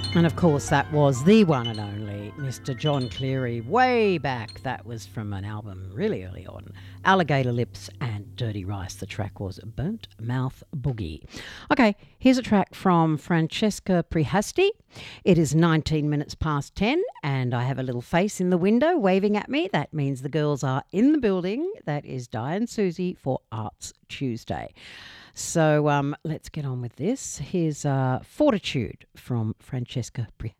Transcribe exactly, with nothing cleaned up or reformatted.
And of course, that was the one and only Mister John Cleary way back. That was from an album really early on, Alligator Lips and Dirty Rice. The track was Burnt Mouth Boogie. Okay, here's a track from Francesca Prihasti. It is nineteen minutes past ten, and I have a little face in the window waving at me. That means the girls are in the building. That is Di and Susie for Arts Tuesday. So um, let's get on with this. Here's uh, Fortitude from Francesca Prihasti.